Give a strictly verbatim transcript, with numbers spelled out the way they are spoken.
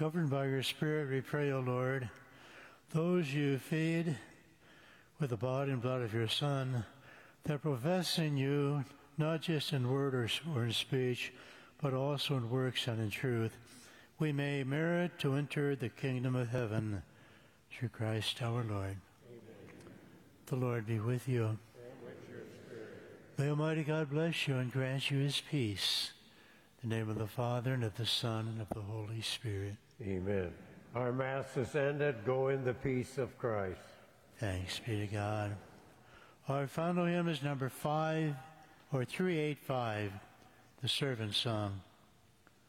Governed by your Spirit, we pray, O Lord, those you feed with the body and blood of your Son, that professing you, not just in word or, or in speech, but also in works and in truth, we may merit to enter the kingdom of heaven through Christ our Lord. Amen. The Lord be with you. And with your spirit. May Almighty God bless you and grant you his peace. In the name of the Father, and of the Son, and of the Holy Spirit. Amen. Our Mass is ended. Go in the peace of Christ. Thanks be to God. Our final hymn is number five, or three eighty-five, the Servant Song.